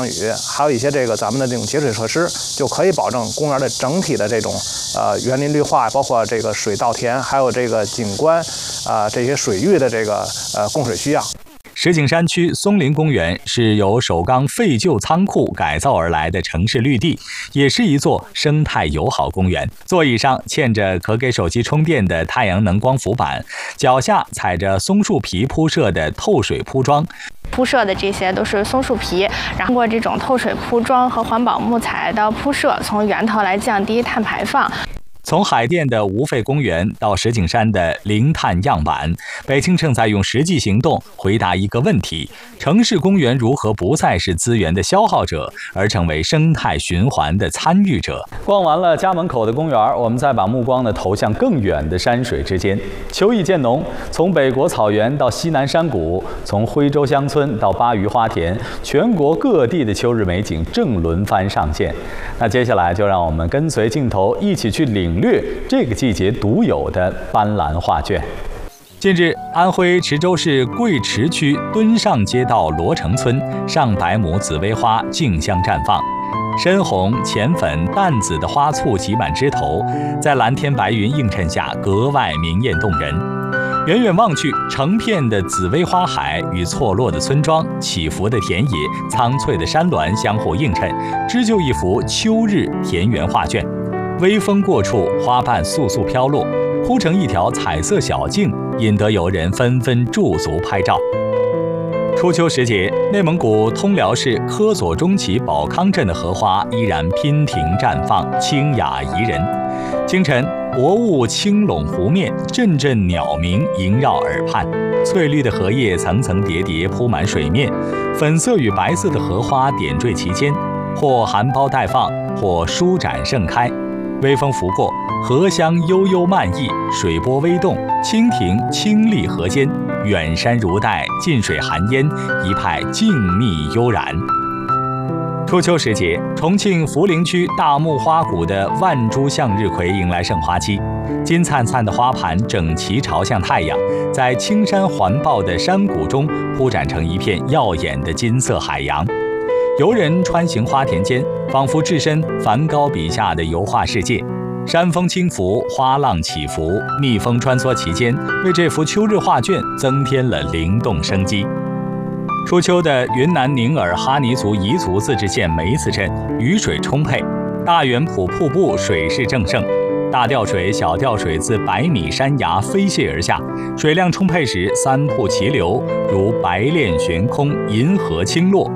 还有一些咱们的这种节水设施，就可以保证公园的整体的这种园林绿化，包括这个水稻田，还有这个景观这些水域的这个供水需要。 石景山区松林公园是由首钢废旧仓库改造而来的城市绿地，也是一座生态友好公园。座椅上嵌着可给手机充电的太阳能光伏板，脚下踩着松树皮铺设的透水铺装。 铺设的这些都是松树皮，然后通过这种透水铺装和环保木材的铺设，从源头来降低碳排放。 从海淀的无废公园到石景山的零碳样板，北京正在用实际行动回答一个问题：城市公园如何不再是资源的消耗者，而成为生态循环的参与者？逛完了家门口的公园，我们再把目光呢投向更远的山水之间。秋意渐浓，从北国草原到西南山谷，从徽州乡村到巴渝花田，全国各地的秋日美景正轮番上线。那接下来就让我们跟随镜头一起去领略这个季节独有的斑斓画卷。近日，安徽池州市贵池区墩上街道罗城村上百亩紫薇花竞相绽放，深红、浅粉、淡紫的花簇挤满枝头，在蓝天白云映衬下格外明艳动人。远远望去，成片的紫薇花海与错落的村庄、起伏的田野、苍翠的山峦相互映衬，织就一幅秋日田园画卷。微风过处，花瓣簌簌飘落，铺成一条彩色小径，引得游人纷纷驻足拍照。初秋时节，内蒙古通辽市科索中旗保康镇的荷花依然娉婷绽放，清雅宜人。清晨，薄雾轻拢湖面，阵阵鸟鸣萦绕耳畔，翠绿的荷叶层层叠叠铺满水面，粉色与白色的荷花点缀其间，或含苞待放，或舒展盛开。微风拂过，荷香悠悠漫溢，水波微动，蜻蜓轻立河间，远山如黛，近水含烟，一派静谧悠然。初秋时节，重庆涪陵区大木花谷的万株向日葵迎来盛花期，金灿灿的花盘整齐朝向太阳，在青山环抱的山谷中铺展成一片耀眼的金色海洋。游人穿行花田间，仿佛置身梵高笔下的油画世界。山风轻拂，花浪起伏，蜜蜂穿梭其间，为这幅秋日画卷增添了灵动生机。初秋的云南宁尔哈尼族彝族自治县梅子镇雨水充沛，大圆埔瀑布水势正盛，大吊水、小吊水自100米山崖飞泻而下，水量充沛时三瀑齐流，如白练悬空，银河倾落。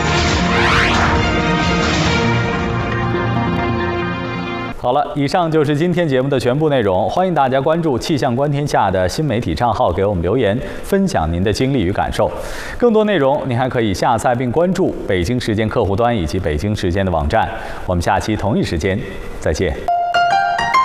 好了，以上就是今天节目的全部内容。欢迎大家关注气象观天下的新媒体账号，给我们留言，分享您的经历与感受。更多内容您还可以下载并关注北京时间客户端以及北京时间的网站。我们下期同一时间再见。